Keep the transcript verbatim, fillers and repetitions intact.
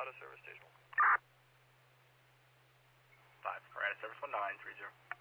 out of service, station one. five, car out of service one nine three zero.